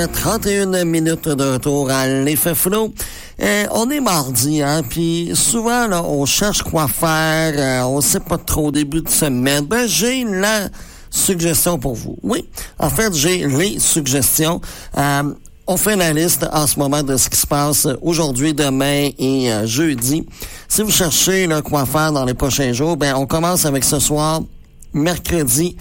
31 minutes de retour à l'effet flow. On est mardi, hein, puis souvent, là, on cherche quoi faire, on sait pas trop au début de semaine. Ben, j'ai la suggestion pour vous. Oui, en fait, j'ai les suggestions. On fait la liste en ce moment de ce qui se passe aujourd'hui, demain et jeudi. Si vous cherchez là, quoi faire dans les prochains jours, ben on commence avec ce soir, mercredi,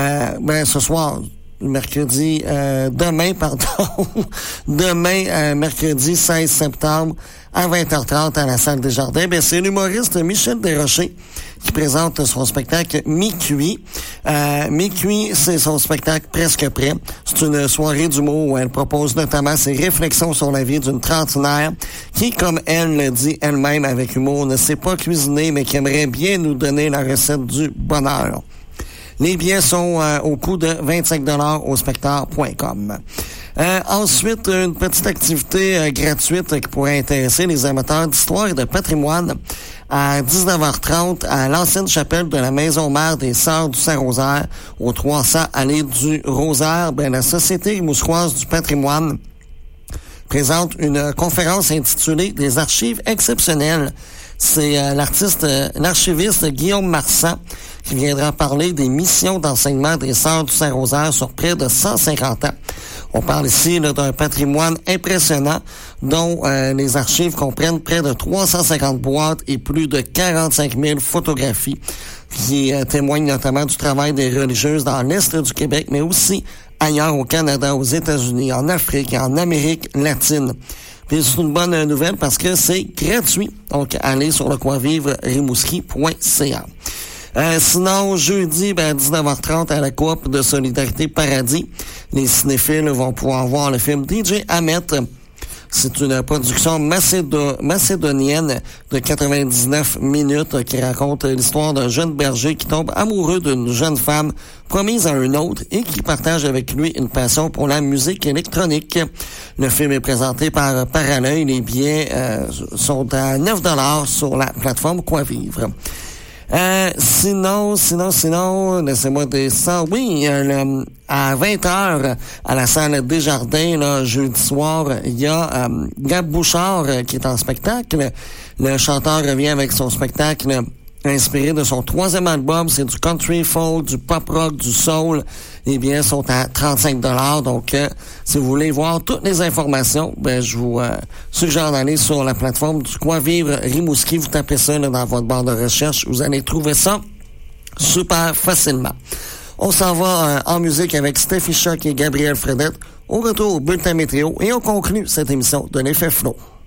demain, mercredi 16 septembre, à 20h30 à la salle des Jardins. Ben, c'est l'humoriste Michel Desrochers qui présente son spectacle Mi-Cuit. Mi-Cuit, c'est son spectacle presque prêt. C'est une soirée d'humour où elle propose notamment ses réflexions sur la vie d'une trentenaire qui, comme elle le dit elle-même avec humour, ne sait pas cuisiner, mais qui aimerait bien nous donner la recette du bonheur. Les billets sont au coût de 25$ au spectacle.com. Ensuite, une petite activité gratuite qui pourrait intéresser les amateurs d'histoire et de patrimoine à 19h30 à l'ancienne chapelle de la Maison Mère des Sœurs du Saint-Rosaire, au 300 allée du Rosaire. Ben, la Société mousquoise du patrimoine présente une conférence intitulée « Des archives exceptionnelles ». C'est l'archiviste Guillaume Marsan qui viendra parler des missions d'enseignement des Sœurs du Saint-Rosaire sur près de 150 ans. On parle ici là, d'un patrimoine impressionnant dont les archives comprennent près de 350 boîtes et plus de 45 000 photographies qui témoignent notamment du travail des religieuses dans l'Est du Québec, mais aussi ailleurs au Canada, aux États-Unis, en Afrique et en Amérique latine. Puis c'est une bonne nouvelle parce que c'est gratuit. Donc, allez sur le coinvivre-rimouski.ca. Sinon, jeudi, 19h30 à la Coop de Solidarité Paradis, les cinéphiles vont pouvoir voir le film DJ Ahmet. C'est une production macédonienne de 99 minutes qui raconte l'histoire d'un jeune berger qui tombe amoureux d'une jeune femme promise à un autre et qui partage avec lui une passion pour la musique électronique. Le film est présenté par Parallèle. Les billets sont à 9$ sur la plateforme Quoi Vivre. Sinon, laissez-moi descendre. Oui, à 20h, à la salle Desjardins, là, jeudi soir, il y a Gab Bouchard qui est en spectacle. Le chanteur revient avec son spectacle inspiré de son 3e album. C'est du country folk, du pop rock, du soul. Les billets sont à 35$. Donc, si vous voulez voir toutes les informations, je vous suggère d'aller sur la plateforme du Quoi Vivre Rimouski. Vous tapez ça là, dans votre barre de recherche. Vous allez trouver ça super facilement. On s'en va en musique avec Steffi Choc et Gabriel Fredette. Au retour, bulletin météo. Et on conclut cette émission de l'effet flow.